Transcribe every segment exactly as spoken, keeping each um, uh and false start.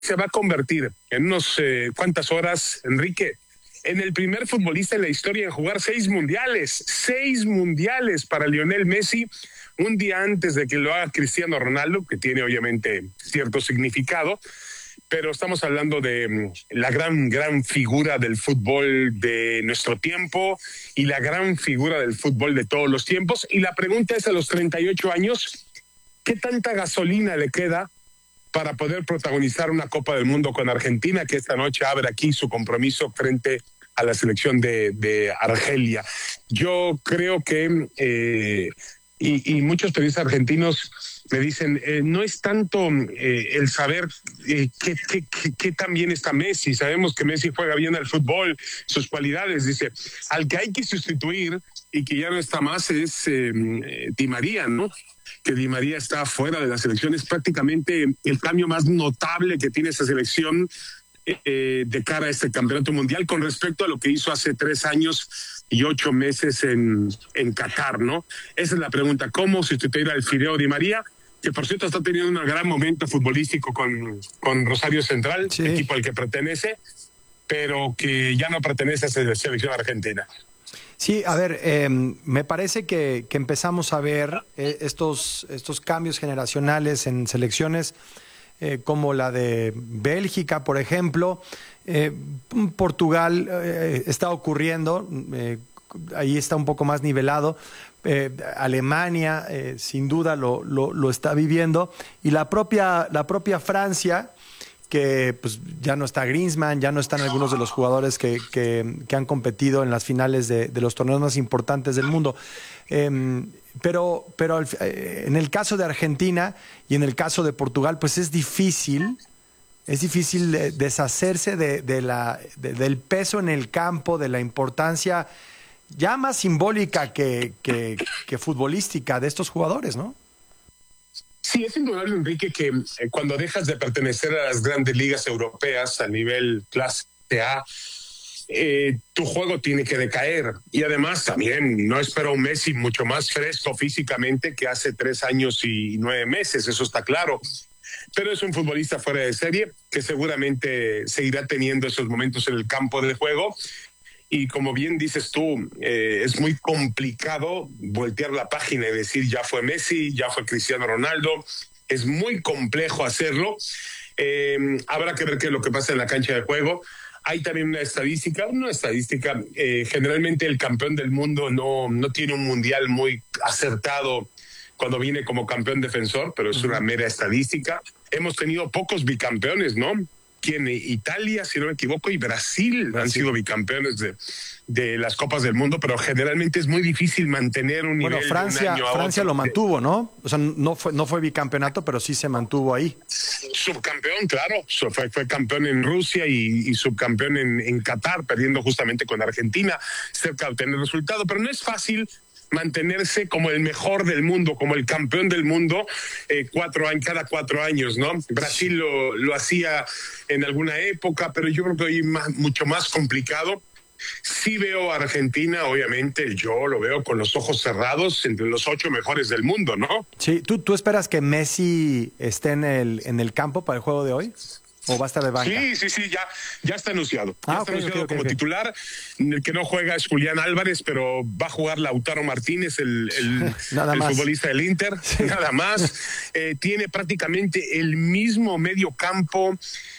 se va a convertir en unos eh, cuantas horas, Enrique, en el primer futbolista en la historia en jugar seis mundiales, seis mundiales para Lionel Messi, un día antes de que lo haga Cristiano Ronaldo, que tiene obviamente cierto significado, pero estamos hablando de la gran, gran figura del fútbol de nuestro tiempo y la gran figura del fútbol de todos los tiempos. Y la pregunta es, a los treinta y ocho años, ¿qué tanta gasolina le queda para poder protagonizar una Copa del Mundo con Argentina, que esta noche abre aquí su compromiso frente a la selección de, de Argelia? Yo creo que, eh, y, y muchos periodistas argentinos me dicen, eh, no es tanto eh, el saber eh, qué, qué, qué, qué tan bien está Messi. Sabemos que Messi juega bien al fútbol, sus cualidades. Dice, al que hay que sustituir y que ya no está más es eh, Di María, ¿no? Que Di María está fuera de la selección. Es prácticamente el cambio más notable que tiene esa selección eh, de cara a este campeonato mundial con respecto a lo que hizo hace tres años y ocho meses en, en Qatar, ¿no? Esa es la pregunta. ¿Cómo sustituir al Fideo Di María? Que por cierto está teniendo un gran momento futbolístico con, con Rosario Central, sí, equipo al que pertenece, pero que ya no pertenece a la selección argentina. Sí, a ver, eh, me parece que, que empezamos a ver eh, estos, estos cambios generacionales en selecciones eh, como la de Bélgica, por ejemplo. Eh, Portugal eh, está ocurriendo, eh, ahí está un poco más nivelado. Eh, Alemania eh, sin duda lo, lo, lo está viviendo, y la propia, la propia Francia, que pues ya no está Griezmann, ya no están algunos de los jugadores que, que, que han competido en las finales de, de los torneos más importantes del mundo. Eh, pero pero al, eh, en el caso de Argentina y en el caso de Portugal, pues es difícil, es difícil eh, deshacerse de, de la, de, del peso en el campo, de la importancia ya más simbólica que, que, que futbolística de estos jugadores, ¿no? Sí, es indudable, Enrique, que eh, cuando dejas de pertenecer a las grandes ligas europeas a nivel clase A, eh, tu juego tiene que decaer. Y además también no espero un Messi mucho más fresco físicamente que hace tres años y nueve meses, eso está claro. Pero es un futbolista fuera de serie que seguramente seguirá teniendo esos momentos en el campo de juego. Y como bien dices tú, eh, es muy complicado voltear la página y decir ya fue Messi, ya fue Cristiano Ronaldo. Es muy complejo hacerlo. Eh, habrá que ver qué es lo que pasa en la cancha de juego. Hay también una estadística, una estadística. Eh, generalmente el campeón del mundo no, no tiene un mundial muy acertado cuando viene como campeón defensor, pero es una mera estadística. Hemos tenido pocos bicampeones, ¿no? Quien Italia, si no me equivoco, y Brasil, Brasil. han sido bicampeones de, de las Copas del Mundo, pero generalmente es muy difícil mantener un nivel. Bueno, Francia, de un año a Francia otro. Lo mantuvo, ¿no? O sea, no fue, no fue bicampeonato, pero sí se mantuvo ahí. Subcampeón, claro. Fue, fue campeón en Rusia y, y subcampeón en, en Qatar, perdiendo justamente con Argentina, cerca de obtener resultado. Pero no es fácil mantenerse como el mejor del mundo, como el campeón del mundo, eh, cuatro años, cada cuatro años, ¿no? Brasil lo, lo hacía en alguna época, pero yo creo que hoy es más, mucho más complicado. Sí veo a Argentina, obviamente, yo lo veo con los ojos cerrados entre los ocho mejores del mundo, ¿no? Sí, ¿tú, tú esperas que Messi esté en el, en el campo para el juego de hoy? ¿O va a estar de banca? Sí, sí, sí, ya, ya está anunciado. Ah, ya okay, está anunciado okay, okay, como okay. titular. El que no juega es Julián Álvarez, pero va a jugar Lautaro Martínez, el, el, Nada el más. futbolista del Inter. Sí. Nada más. Eh, tiene prácticamente el mismo medio campo.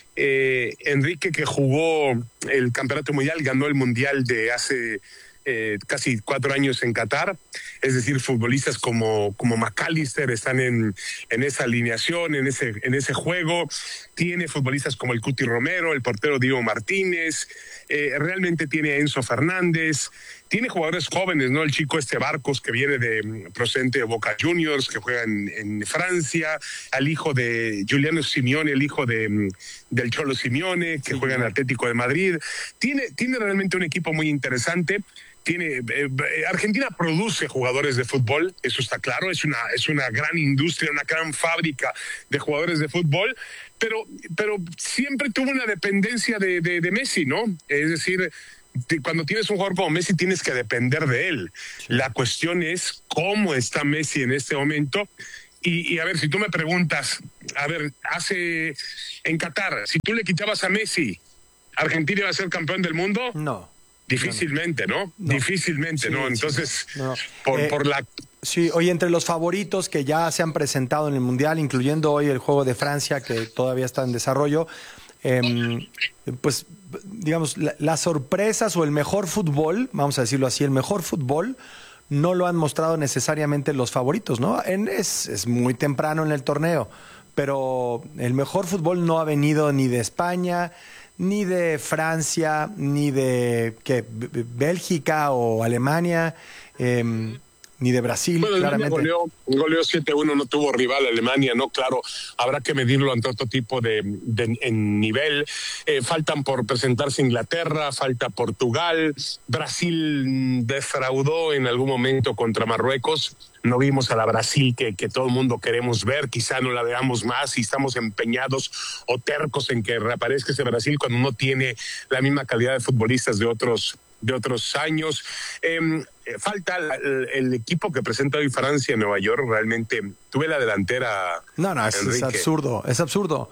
Eh, Enrique, que jugó el Campeonato Mundial, ganó el Mundial de hace eh, casi cuatro años en Qatar. Es decir, futbolistas como, como McAllister están en, en esa alineación, en ese, en ese juego. Tiene futbolistas como el Cuti Romero, el portero Diego Martínez. Eh, realmente tiene a Enzo Fernández. Tiene jugadores jóvenes, ¿no? El chico este Barcos, que viene de procedente de Boca Juniors, que juega en, en Francia. Al hijo de Giuliano Simeone, el hijo de, del Cholo Simeone, que sí, juega en Atlético de Madrid. Tiene, tiene realmente un equipo muy interesante. Tiene, eh, Argentina produce jugadores de fútbol, eso está claro, es una, es una gran industria, una gran fábrica de jugadores de fútbol, pero, pero siempre tuvo una dependencia de, de, de Messi, ¿no? Es decir, cuando tienes un jugador como Messi tienes que depender de él. Sí. La cuestión es cómo está Messi en este momento y, y a ver, si tú me preguntas, a ver, hace en Qatar, si tú le quitabas a Messi, ¿Argentina iba a ser campeón del mundo? No. Difícilmente, ¿no? ¿no? no. Difícilmente, sí, ¿no? Entonces, sí, no. Por, eh, por la... Sí, hoy entre los favoritos que ya se han presentado en el Mundial, incluyendo hoy el juego de Francia, que todavía está en desarrollo, eh, pues, digamos, la, las sorpresas o el mejor fútbol, vamos a decirlo así, el mejor fútbol, no lo han mostrado necesariamente los favoritos, ¿no? En, es, es muy temprano en el torneo, pero el mejor fútbol no ha venido ni de España, ni de Francia, ni de ¿qué? Bélgica o Alemania, eh, ni de Brasil, bueno, claramente. Goleó, goleó siete uno, no tuvo rival Alemania, ¿no? Claro, habrá que medirlo ante otro tipo de, de en nivel. Eh, faltan por presentarse Inglaterra, falta Portugal, Brasil defraudó en algún momento contra Marruecos. No vimos a la Brasil que, que todo el mundo queremos ver, quizá no la veamos más y estamos empeñados o tercos en que reaparezca ese Brasil cuando no tiene la misma calidad de futbolistas de otros de otros años. Eh, falta el, el equipo que presenta hoy Francia en Nueva York. Realmente tuve la delantera. No, no, es, es absurdo, es absurdo.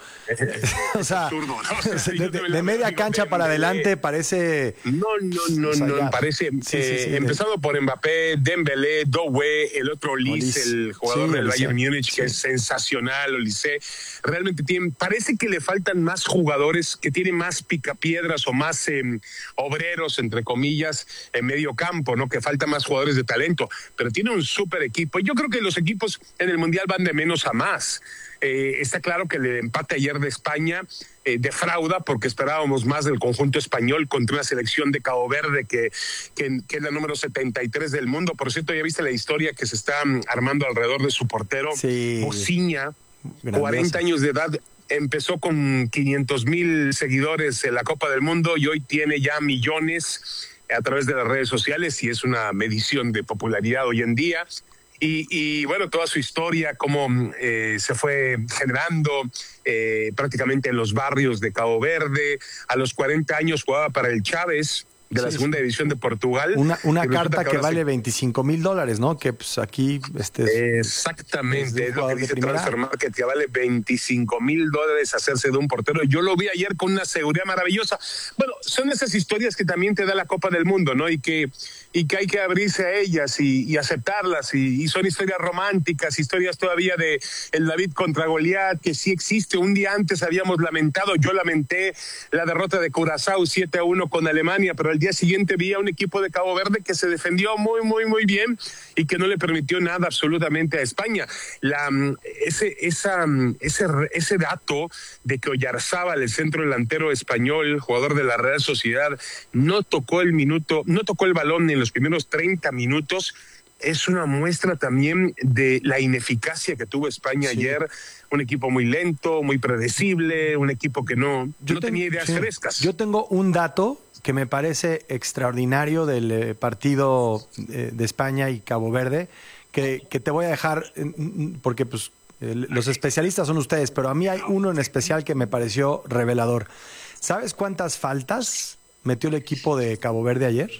o sea, absurdo, ¿no? O sea, de, de, de media cancha para adelante parece. No, no, no, o sea, no, ya. parece. Sí, eh, sí, sí, empezando de... por Mbappé, Dembélé, Doué, el otro Olise, el jugador sí, del Bayern Múnich, sí. que es sensacional, Olise. Realmente tiene, parece que le faltan más jugadores que tienen más picapiedras o más eh, obreros, entre comillas, en medio campo, ¿no? Que falta más jugadores de talento, pero tiene un súper equipo. Yo creo que los equipos en el Mundial van de menos a más. Eh, está claro que el empate ayer de España eh, defrauda porque esperábamos más del conjunto español contra una selección de Cabo Verde que, que, que es la número setenta y tres del mundo. Por cierto, ya viste la historia que se está armando alrededor de su portero, sí. Mociña, cuarenta años de edad. Empezó con quinientos mil seguidores en la Copa del Mundo y hoy tiene ya millones a través de las redes sociales y es una medición de popularidad hoy en día. Y, y bueno, toda su historia, cómo eh, se fue generando eh, prácticamente en los barrios de Cabo Verde. A los cuarenta años jugaba para el Chávez de la sí, segunda división de Portugal. Una, una carta que, que vale se... veinticinco mil dólares, ¿no? Que pues aquí... este es, Exactamente, es, es lo que dice Transfer Market, que vale veinticinco mil dólares hacerse de un portero. Yo lo vi ayer con una seguridad maravillosa. Bueno, son esas historias que también te da la Copa del Mundo, ¿no? Y que, y que hay que abrirse a ellas y, y aceptarlas. Y, y son historias románticas, historias todavía de el David contra Goliat, que sí existe. Un día antes habíamos lamentado, yo lamenté la derrota de Curazao siete a uno con Alemania, pero el día siguiente vi a un equipo de Cabo Verde que se defendió muy, muy, muy bien y que no le permitió nada absolutamente a España. La, ese, esa, ese, ese dato de que Oyarzábal, el centro delantero español, jugador de la Real Sociedad, no tocó el minuto, no tocó el balón en los primeros treinta minutos, es una muestra también de la ineficacia que tuvo España sí. ayer. Un equipo muy lento, muy predecible, un equipo que no, yo no ten, tenía ideas sí. frescas. Yo tengo un dato que me parece extraordinario del eh, partido eh, de España y Cabo Verde, que, que te voy a dejar, eh, porque pues eh, los especialistas son ustedes, pero a mí hay uno en especial que me pareció revelador. ¿Sabes cuántas faltas metió el equipo de Cabo Verde ayer?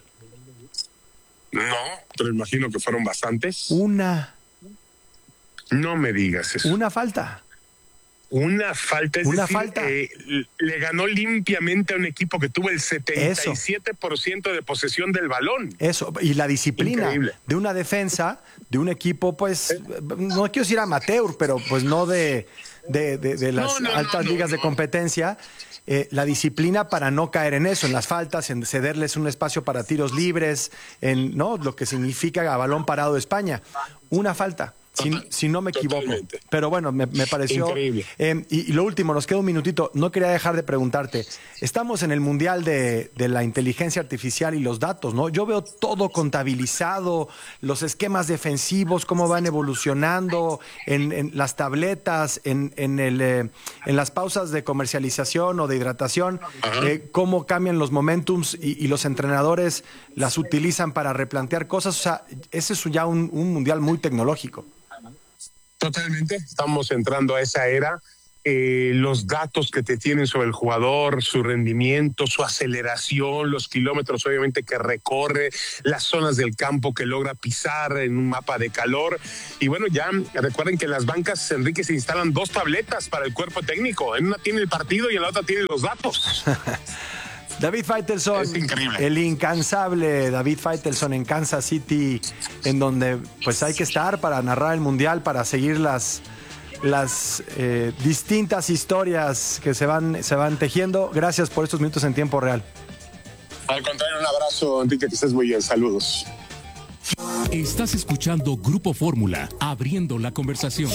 No, pero imagino que fueron bastantes. Una. No me digas eso. Una falta. Una falta, es Una decir, falta. Eh, le ganó limpiamente a un equipo que tuvo el setenta y siete por ciento de posesión del balón. Eso, y la disciplina Increíble. De una defensa, de un equipo, pues, ¿Eh? no quiero decir amateur, pero pues no de, de, de, de las no, no, altas no, ligas no, de competencia. Eh, la disciplina para no caer en eso, en las faltas, en cederles un espacio para tiros libres, en no lo que significa a balón parado de España. Una falta. Si, si no me equivoco. Totalmente. Pero bueno, me, me pareció... Increíble. Eh, y, y lo último, nos queda un minutito. No quería dejar de preguntarte. Estamos en el mundial de, de la inteligencia artificial y los datos, ¿no? Yo veo todo contabilizado, los esquemas defensivos, cómo van evolucionando en, en las tabletas, en, en, el, eh, en las pausas de comercialización o de hidratación, eh, cómo cambian los momentums y, y los entrenadores las utilizan para replantear cosas. O sea, ese es ya un, un mundial muy tecnológico. Totalmente, estamos entrando a esa era eh, los datos que te tienen sobre el jugador, su rendimiento, su aceleración, los kilómetros obviamente que recorre, las zonas del campo que logra pisar en un mapa de calor. Y bueno, ya recuerden que en las bancas, Enrique, se instalan dos tabletas para el cuerpo técnico. En una tiene el partido y en la otra tiene los datos. David Faitelson, es increíble. El incansable David Faitelson en Kansas City, en donde pues hay que estar para narrar el Mundial, para seguir las, las eh, distintas historias que se van, se van tejiendo. Gracias por estos minutos en tiempo real. Al contrario, un abrazo, Enrique, que estés muy bien. Saludos. Estás escuchando Grupo Fórmula, abriendo la conversación.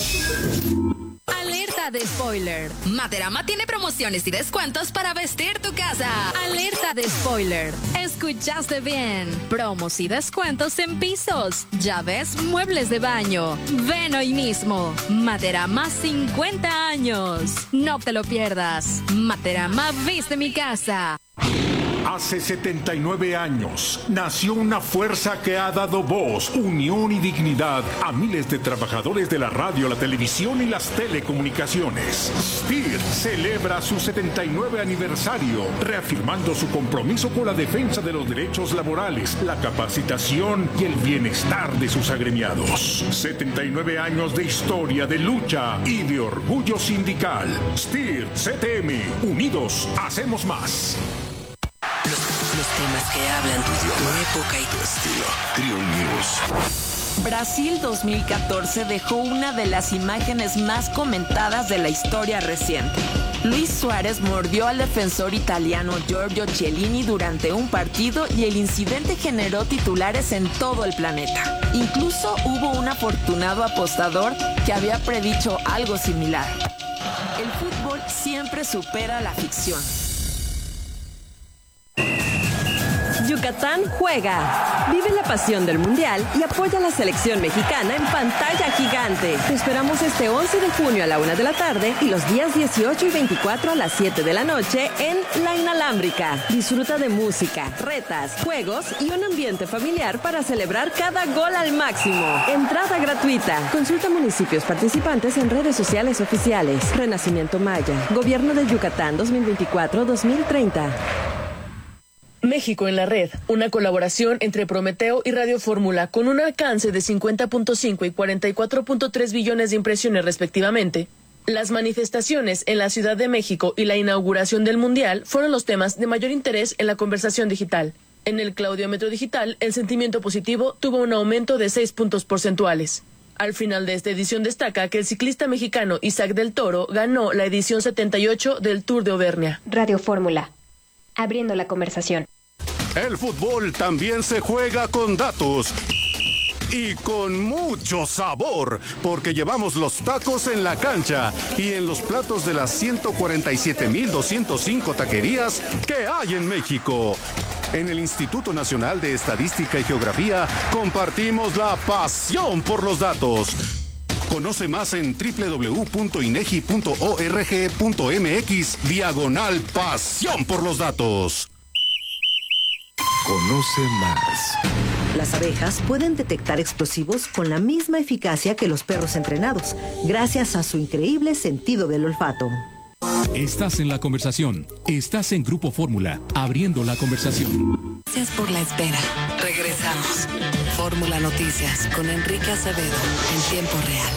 Alerta de spoiler. Materama tiene promociones y descuentos para vestir tu casa. Alerta de spoiler. Escuchaste bien. Promos y descuentos en pisos, llaves, muebles de baño. Ven hoy mismo. Materama cincuenta años. No te lo pierdas. Materama viste mi casa. Hace setenta y nueve años nació una fuerza que ha dado voz, unión y dignidad a miles de trabajadores de la radio, la televisión y las telecomunicaciones. S T I R celebra su setenta y nueve aniversario, reafirmando su compromiso con la defensa de los derechos laborales, la capacitación y el bienestar de sus agremiados. setenta y nueve años de historia, de lucha y de orgullo sindical. S T I R C T M, unidos hacemos más. Los, los temas que hablan tu idioma, tu época y tu estilo. Trio News. Brasil dos mil catorce dejó una de las imágenes más comentadas de la historia reciente. Luis Suárez mordió al defensor italiano Giorgio Chiellini durante un partido y el incidente generó titulares en todo el planeta. Incluso hubo un afortunado apostador que había predicho algo similar. El fútbol siempre supera la ficción. Yucatán juega. Vive la pasión del Mundial y apoya a la selección mexicana en pantalla gigante. Te esperamos este once de junio a la una de la tarde y los días dieciocho y veinticuatro a las siete de la noche en La Inalámbrica. Disfruta de música, retas, juegos y un ambiente familiar para celebrar cada gol al máximo. Entrada gratuita. Consulta municipios participantes en redes sociales oficiales. Renacimiento Maya. Gobierno de Yucatán dos mil veinticuatro a dos mil treinta. México en la red, una colaboración entre Prometeo y Radio Fórmula con un alcance de cincuenta punto cinco y cuarenta y cuatro punto tres billones de impresiones respectivamente. Las manifestaciones en la Ciudad de México y la inauguración del Mundial fueron los temas de mayor interés en la conversación digital. En el Claudiómetro Digital, el sentimiento positivo tuvo un aumento de seis puntos porcentuales. Al final de esta edición destaca que el ciclista mexicano Isaac del Toro ganó la edición setenta y ocho del Tour de Auvernia. Radio Fórmula, abriendo la conversación. El fútbol también se juega con datos y con mucho sabor, porque llevamos los tacos en la cancha y en los platos de las ciento cuarenta y siete mil doscientos cinco taquerías que hay en México. En el Instituto Nacional de Estadística y Geografía compartimos la pasión por los datos. Conoce más en doble u doble u doble u punto inegi punto org punto mx diagonal pasión por los datos. Conoce más. Las abejas pueden detectar explosivos con la misma eficacia que los perros entrenados, gracias a su increíble sentido del olfato. Estás en la conversación. Estás en Grupo Fórmula, abriendo la conversación. Gracias por la espera. Regresamos. Fórmula Noticias con Enrique Acevedo en tiempo real.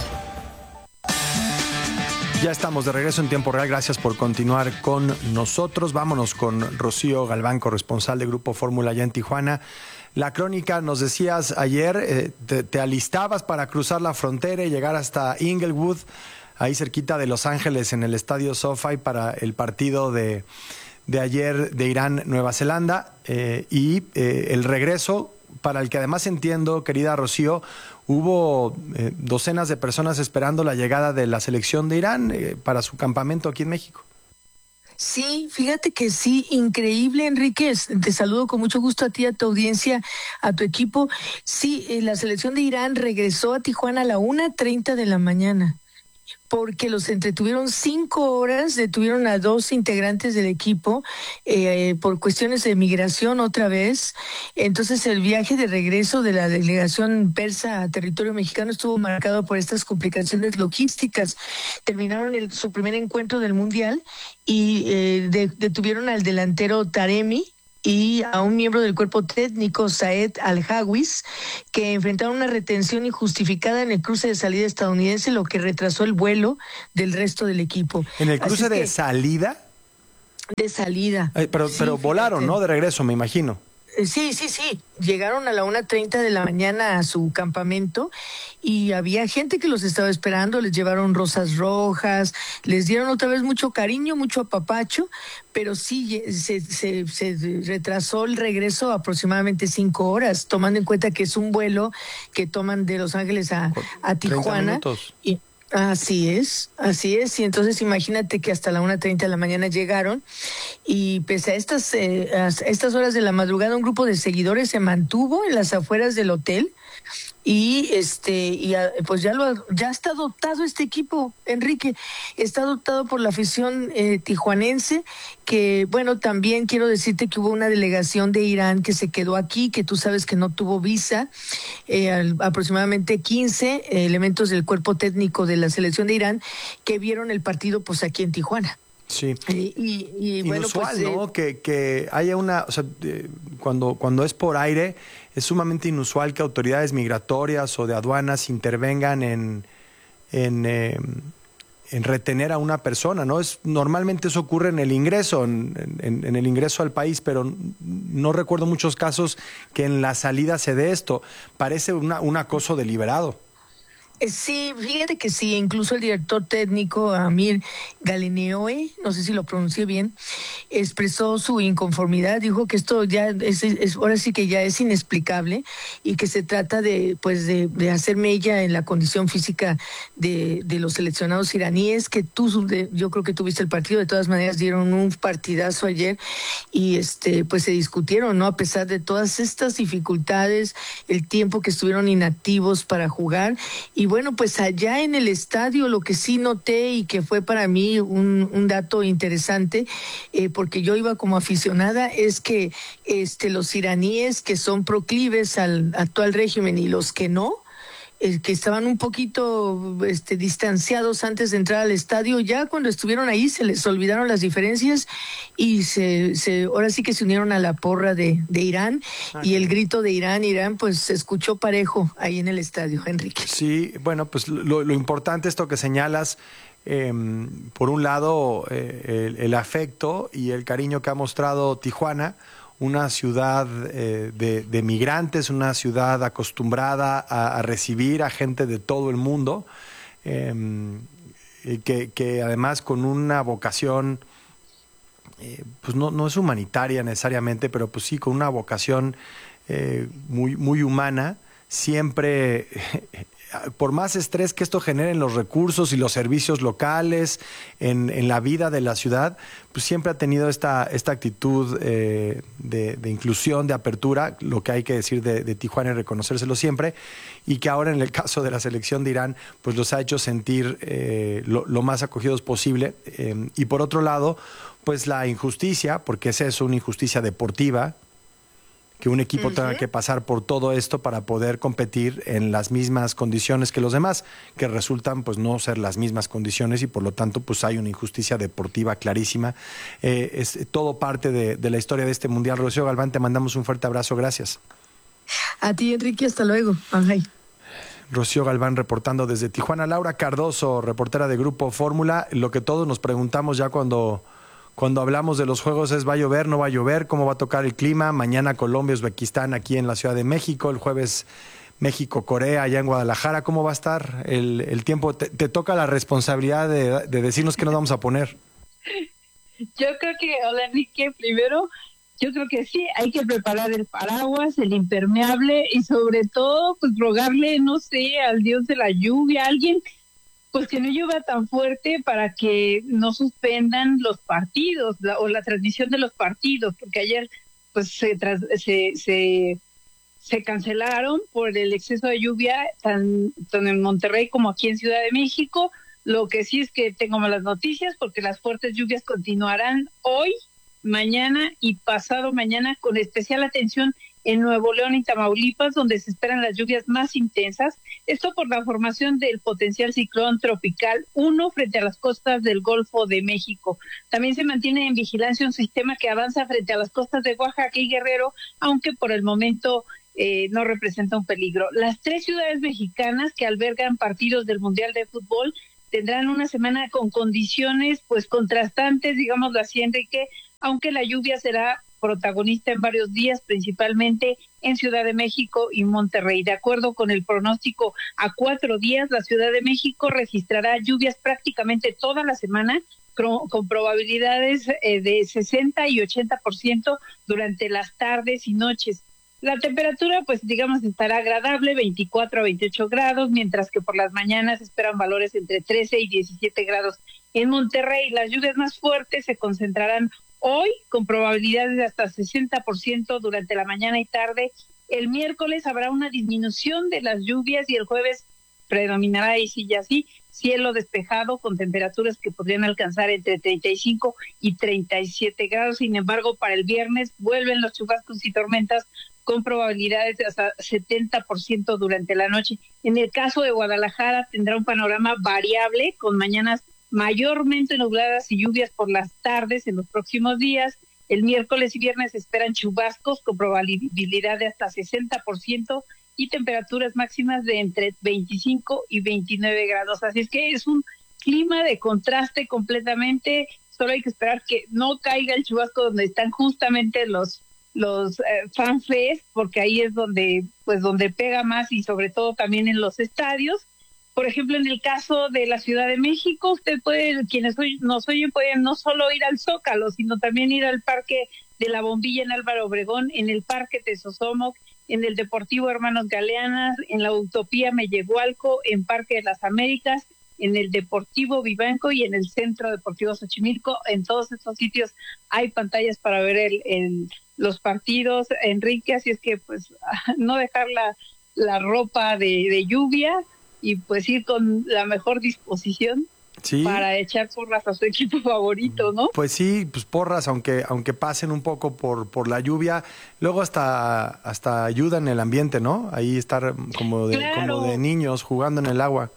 Ya estamos de regreso en tiempo real. Gracias por continuar con nosotros. Vámonos con Rocío Galván, corresponsal de Grupo Fórmula allá en Tijuana. La crónica, nos decías ayer, eh, te, te alistabas para cruzar la frontera y llegar hasta Inglewood, ahí cerquita de Los Ángeles, en el estadio SoFi, para el partido de, de ayer de Irán-Nueva Zelanda, eh, y eh, el regreso, para el que además entiendo, querida Rocío, hubo eh, docenas de personas esperando la llegada de la selección de Irán eh, para su campamento aquí en México. Sí, fíjate que sí, increíble, Enrique. Te saludo con mucho gusto a ti, a tu audiencia, a tu equipo. Sí, eh, la selección de Irán regresó a Tijuana a la una treinta de la mañana. porque los entretuvieron cinco horas, detuvieron a dos integrantes del equipo eh, por cuestiones de migración otra vez. Entonces el viaje de regreso de la delegación persa a territorio mexicano estuvo marcado por estas complicaciones logísticas. Terminaron el, su primer encuentro del Mundial y eh, de, detuvieron al delantero Taremi y a un miembro del cuerpo técnico, Saed Al-Hawis, que enfrentaron una retención injustificada en el cruce de salida estadounidense, lo que retrasó el vuelo del resto del equipo. ¿En el cruce de que, salida? De salida. Eh, pero sí, pero volaron, ¿no? De regreso, me imagino. Sí, sí, sí. Llegaron a la una treinta de la mañana a su campamento y había gente que los estaba esperando, les llevaron rosas rojas, les dieron otra vez mucho cariño, mucho apapacho, pero sí se, se, se retrasó el regreso aproximadamente cinco horas, tomando en cuenta que es un vuelo que toman de Los Ángeles a, a Tijuana. Y así es, así es, y entonces imagínate que hasta la una treinta de la mañana llegaron y pese a estas, eh, a estas horas de la madrugada un grupo de seguidores se mantuvo en las afueras del hotel y este y a, pues ya lo ya está dotado este equipo, Enrique, está dotado por la afición eh, tijuanense, que bueno, también quiero decirte que hubo una delegación de Irán que se quedó aquí, que tú sabes que no tuvo visa, eh, al, aproximadamente quince eh, elementos del cuerpo técnico de la selección de Irán que vieron el partido pues aquí en Tijuana. Sí. Y, y, y bueno, inusual, pues, ¿no? Eh, que, que haya una, o sea, eh, cuando, cuando es por aire, es sumamente inusual que autoridades migratorias o de aduanas intervengan en, en, eh, en retener a una persona, ¿no? Es, normalmente eso ocurre en el ingreso, en, en, en el ingreso al país, pero no recuerdo muchos casos que en la salida se dé esto. Parece una, un acoso deliberado. Sí, fíjate que sí, incluso el director técnico Amir Galeneoe, no sé si lo pronuncié bien, expresó su inconformidad, dijo que esto ya es, es ahora sí que ya es inexplicable y que se trata de pues de, de hacer mella en la condición física de, de los seleccionados iraníes, que tú, de, yo creo que tuviste el partido, de todas maneras dieron un partidazo ayer y este pues se discutieron, ¿no? A pesar de todas estas dificultades, el tiempo que estuvieron inactivos para jugar. Y bueno, pues allá en el estadio lo que sí noté y que fue para mí un, un dato interesante, eh, porque yo iba como aficionada, es que este los iraníes que son proclives al actual régimen y los que no, eh, que estaban un poquito este, distanciados antes de entrar al estadio, ya cuando estuvieron ahí se les olvidaron las diferencias y se, se ahora sí que se unieron a la porra de, de Irán. Ah, y el grito de Irán, Irán, pues se escuchó parejo ahí en el estadio, Enrique. Sí, bueno, pues lo, lo importante, esto que señalas, eh, por un lado, eh, el, el afecto y el cariño que ha mostrado Tijuana, una ciudad eh, de, de migrantes, una ciudad acostumbrada a, a recibir a gente de todo el mundo, eh, que, que además con una vocación, eh, pues no, no es humanitaria necesariamente, pero pues sí con una vocación eh, muy, muy humana, siempre... por más estrés que esto genere en los recursos y los servicios locales, en, en la vida de la ciudad, pues siempre ha tenido esta, esta actitud eh, de, de inclusión, de apertura, lo que hay que decir de, de Tijuana y reconocérselo siempre, y que ahora en el caso de la selección de Irán, pues los ha hecho sentir eh, lo, lo más acogidos posible. Eh, y por otro lado, pues la injusticia, porque es eso, una injusticia deportiva, que un equipo uh-huh. tenga que pasar por todo esto para poder competir en las mismas condiciones que los demás, que resultan pues no ser las mismas condiciones y por lo tanto pues hay una injusticia deportiva clarísima. Eh, es todo parte de, de la historia de este Mundial. Rocío Galván, te mandamos un fuerte abrazo, gracias. A ti, Enrique, hasta luego. Bye. Rocío Galván reportando desde Tijuana. Laura Cardoso, reportera de Grupo Fórmula. Lo que todos nos preguntamos ya cuando... Cuando hablamos de los juegos es, ¿va a llover, no va a llover? ¿Cómo va a tocar el clima? Mañana Colombia, Uzbekistán aquí en la Ciudad de México. El jueves México, Corea allá en Guadalajara. ¿Cómo va a estar el, el tiempo? Te, te toca la responsabilidad de, de decirnos qué nos vamos a poner. Yo creo que, hola Enrique, primero, yo creo que sí, hay que preparar el paraguas, el impermeable y sobre todo, pues rogarle, no sé, al Dios de la lluvia, a alguien... pues que no llueva tan fuerte para que no suspendan los partidos la, o la transmisión de los partidos, porque ayer pues se, tras, se se se cancelaron por el exceso de lluvia tan, tan en Monterrey como aquí en Ciudad de México. Lo que sí es que tengo malas noticias porque las fuertes lluvias continuarán hoy, mañana y pasado mañana, con especial atención en Nuevo León y Tamaulipas, donde se esperan las lluvias más intensas. Esto por la formación del potencial ciclón tropical uno frente a las costas del Golfo de México. También se mantiene en vigilancia un sistema que avanza frente a las costas de Oaxaca y Guerrero, aunque por el momento eh, no representa un peligro. Las tres ciudades mexicanas que albergan partidos del Mundial de Fútbol tendrán una semana con condiciones pues contrastantes, digámoslo así, Enrique, aunque la lluvia será protagonista en varios días, principalmente en Ciudad de México y Monterrey. De acuerdo con el pronóstico a cuatro días, la Ciudad de México registrará lluvias prácticamente toda la semana, con probabilidades eh, de sesenta y ochenta por ciento durante las tardes y noches. La temperatura, pues digamos, estará agradable, veinticuatro a veintiocho grados, mientras que por las mañanas esperan valores entre trece y diecisiete grados. En Monterrey, las lluvias más fuertes se concentrarán hoy, con probabilidades de hasta sesenta por ciento durante la mañana y tarde. El miércoles habrá una disminución de las lluvias y el jueves predominará, y sí, ya sí, cielo despejado con temperaturas que podrían alcanzar entre treinta y cinco y treinta y siete grados. Sin embargo, para el viernes vuelven los chubascos y tormentas con probabilidades de hasta setenta por ciento durante la noche. En el caso de Guadalajara tendrá un panorama variable con mañanas mayormente nubladas y lluvias por las tardes en los próximos días. El miércoles y viernes se esperan chubascos con probabilidad de hasta sesenta por ciento y temperaturas máximas de entre veinticinco y veintinueve grados. Así es que es un clima de contraste completamente. Solo hay que esperar que no caiga el chubasco donde están justamente los los eh, fanfest, porque ahí es donde pues donde pega más, y sobre todo también en los estadios. Por ejemplo, en el caso de la Ciudad de México, usted puede, quienes hoy nos oyen, pueden no solo ir al Zócalo, sino también ir al Parque de la Bombilla en Álvaro Obregón, en el Parque Tezosomoc, en el Deportivo Hermanos Galeanas, en la Utopía Mellehualco, en Parque de las Américas, en el Deportivo Vivanco y en el Centro Deportivo Xochimilco. En todos estos sitios hay pantallas para ver el, el, los partidos, Enrique, así es que pues no dejar la, la ropa de, de lluvia, y pues ir con la mejor disposición sí. para echar porras a su equipo favorito, ¿no? Pues sí, pues porras, aunque aunque pasen un poco por por la lluvia, luego hasta hasta ayuda en el ambiente, ¿no? Ahí estar como de claro. como de niños jugando en el agua.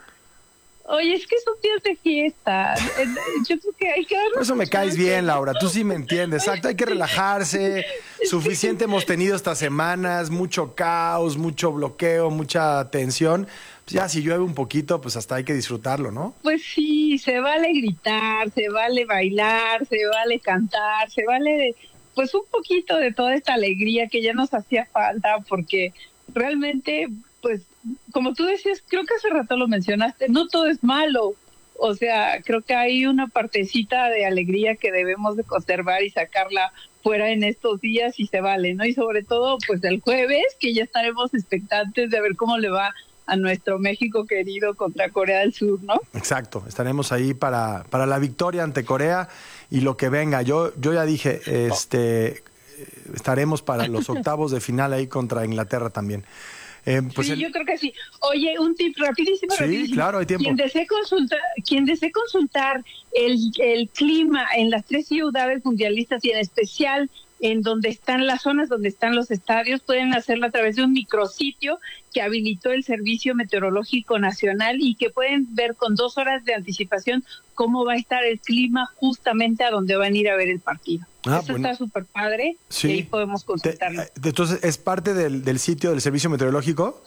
Oye, es que son días de fiesta. Yo creo que hay que darnos Por eso me caes bien, Laura. Tú sí me entiendes. Exacto, hay que relajarse. Suficiente hemos tenido estas semanas, mucho caos, mucho bloqueo, mucha tensión. Pues ya si llueve un poquito, pues hasta hay que disfrutarlo, ¿no? Pues sí, se vale gritar, se vale bailar, se vale cantar, se vale pues un poquito de toda esta alegría que ya nos hacía falta, porque realmente, pues, como tú decías, creo que hace rato lo mencionaste, no todo es malo. O sea, creo que hay una partecita de alegría que debemos de conservar y sacarla fuera en estos días, y se vale, ¿no? Y sobre todo, pues, el jueves, que ya estaremos expectantes de ver cómo le va a nuestro México querido contra Corea del Sur, ¿no? Exacto, estaremos ahí para, para la victoria ante Corea y lo que venga. Yo, yo ya dije, este, estaremos para los octavos de final ahí contra Inglaterra también. Eh, pues sí, el... yo creo que sí. Oye, un tip rapidísimo, sí, rapidísimo. Claro, hay tiempo. Quien desee consultar, quien desee consultar el, el clima en las tres ciudades mundialistas y en especial en donde están las zonas donde están los estadios, pueden hacerlo a través de un micrositio que habilitó el Servicio Meteorológico Nacional, y que pueden ver con dos horas de anticipación cómo va a estar el clima justamente a donde van a ir a ver el partido. Ah, Eso bueno. Está súper padre, sí. Y ahí podemos consultarlo. Te, entonces, ¿es parte del, del sitio del Servicio Meteorológico?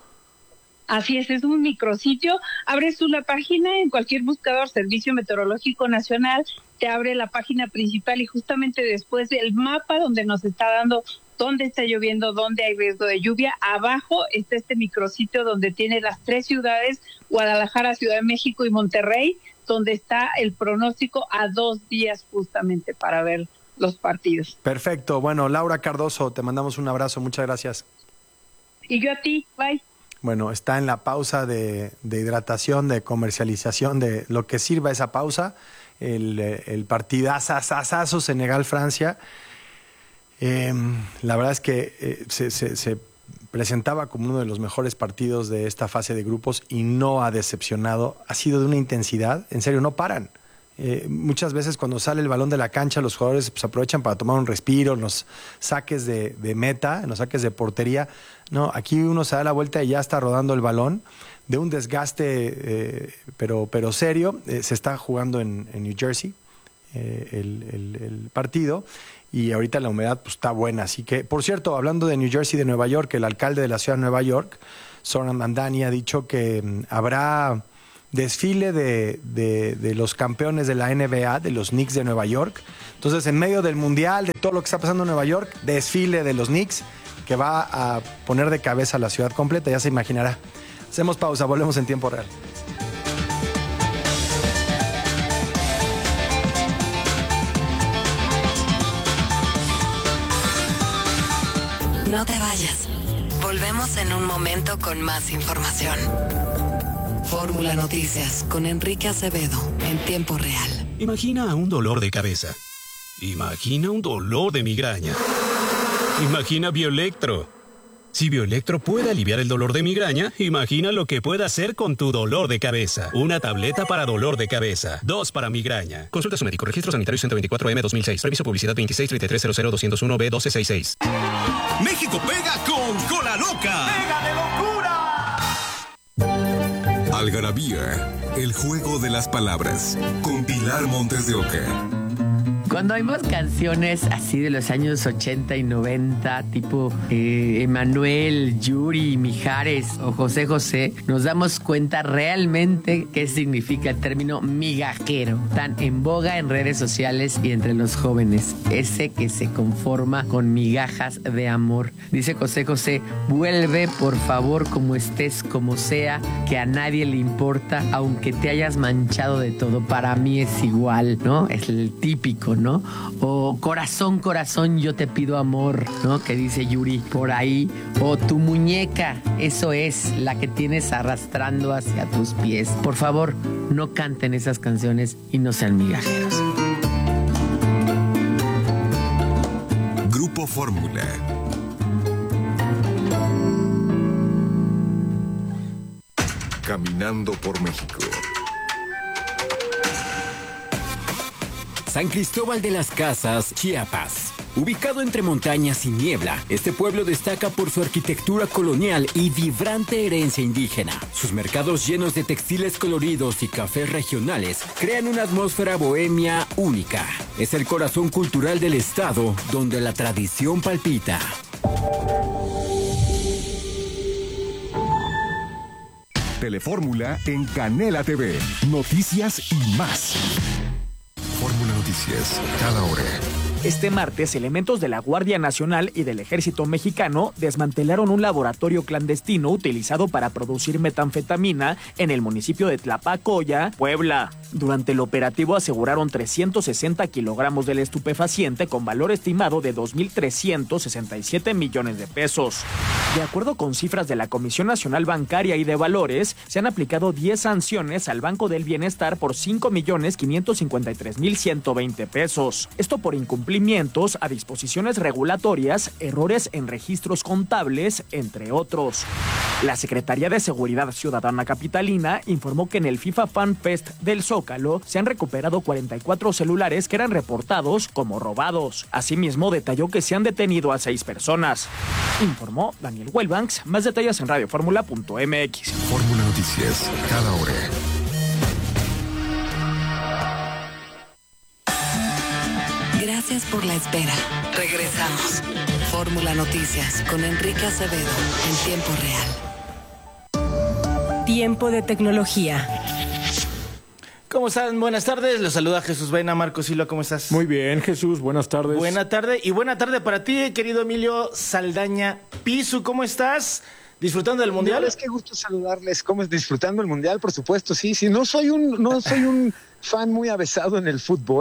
Así es, es un micrositio. Abres tú la página en cualquier buscador, Servicio Meteorológico Nacional, te abre la página principal, y justamente después del mapa donde nos está dando dónde está lloviendo, dónde hay riesgo de lluvia, abajo está este micrositio donde tiene las tres ciudades, Guadalajara, Ciudad de México y Monterrey, donde está el pronóstico a dos días justamente para ver los partidos. Perfecto. Bueno, Laura Cardoso, te mandamos un abrazo. Muchas gracias. Y yo a ti. Bye. Bueno, está en la pausa de, de hidratación, de comercialización, de lo que sirva esa pausa, el, el partidazazazo Senegal-Francia. Eh, la verdad es que eh, se, se, se presentaba como uno de los mejores partidos de esta fase de grupos y no ha decepcionado. Ha sido de una intensidad, en serio, no paran. Eh, muchas veces cuando sale el balón de la cancha, los jugadores pues, aprovechan para tomar un respiro en los saques de, de meta, en los saques de portería. No, aquí uno se da la vuelta y ya está rodando el balón. De un desgaste, eh, pero, pero serio, eh, se está jugando en, en New Jersey eh, el, el, el partido. Y ahorita la humedad pues, está buena. Así que, por cierto, hablando de New Jersey y de Nueva York, el alcalde de la ciudad de Nueva York, Zoran Mandani, ha dicho que um, habrá desfile de, de, de los campeones de la N B A, de los Knicks de Nueva York. Entonces, en medio del Mundial, de todo lo que está pasando en Nueva York, desfile de los Knicks, que va a poner de cabeza a la ciudad completa, ya se imaginará. Hacemos pausa, volvemos en tiempo real. No te vayas. Volvemos en un momento con más información. Fórmula Noticias con Enrique Acevedo en tiempo real. Imagina un dolor de cabeza. Imagina un dolor de migraña. Imagina Bioelectro. Si Bioelectro puede aliviar el dolor de migraña, imagina lo que puede hacer con tu dolor de cabeza. Una tableta para dolor de cabeza. Dos para migraña. Consulta a su médico. Registro sanitario ciento veinticuatro M dos mil seis. Reviso publicidad veintiséis treinta y tres cero cero doscientos uno B doce sesenta y seis. México pega con Cola Loca. ¡Pega de locura! Algarabía, el juego de las palabras. Con Pilar Montes de Oca. Cuando oímos canciones así de los años ochenta y noventa, tipo eh, Emanuel, Yuri, Mijares o José José, nos damos cuenta realmente qué significa el término migajero, tan en boga en redes sociales y entre los jóvenes. Ese que se conforma con migajas de amor. Dice José José, vuelve por favor como estés, como sea, que a nadie le importa, aunque te hayas manchado de todo. Para mí es igual, ¿no? Es el típico, ¿no? O corazón, corazón, yo te pido amor, ¿no? Que dice Yuri por ahí. O tu muñeca, eso es la que tienes arrastrando hacia tus pies. Por favor, no canten esas canciones y no sean migajeros. Grupo Fórmula. Caminando por México. San Cristóbal de las Casas, Chiapas. Ubicado entre montañas y niebla, este pueblo destaca por su arquitectura colonial y vibrante herencia indígena. Sus mercados llenos de textiles coloridos y cafés regionales crean una atmósfera bohemia única. Es el corazón cultural del estado, donde la tradición palpita. Telefórmula en Canela T V. Noticias y más. Fórmula Noticias, cada hora. Este martes, elementos de la Guardia Nacional y del Ejército Mexicano desmantelaron un laboratorio clandestino utilizado para producir metanfetamina en el municipio de Tlapacoya, Puebla. Durante el operativo aseguraron trescientos sesenta kilogramos del estupefaciente con valor estimado de dos mil trescientos sesenta y siete millones de pesos. De acuerdo con cifras de la Comisión Nacional Bancaria y de Valores, se han aplicado diez sanciones al Banco del Bienestar por cinco millones quinientos cincuenta y tres mil ciento veinte pesos. Esto por incumplir a disposiciones regulatorias, errores en registros contables, entre otros. La Secretaría de Seguridad Ciudadana Capitalina informó que en el FIFA Fan Fest del Zócalo se han recuperado cuarenta y cuatro celulares que eran reportados como robados. Asimismo, detalló que se han detenido a seis personas. Informó Daniel Wellbanks. Más detalles en radioformula punto m x. Fórmula Noticias, cada hora. Gracias por la espera. Regresamos. Fórmula Noticias con Enrique Acevedo en tiempo real. Tiempo de tecnología. ¿Cómo están? Buenas tardes. Los saluda Jesús Baena. Marcos Silva, ¿cómo estás? Muy bien, Jesús. Buenas tardes. Buena tarde y buena tarde para ti, querido Emilio Saldaña Pisu. ¿Cómo estás? ¿Disfrutando del Mundial? No, es que gusto saludarles. ¿Cómo es? Disfrutando el Mundial, por supuesto, sí. Sí, no soy un, no soy un fan muy avesado en el fútbol,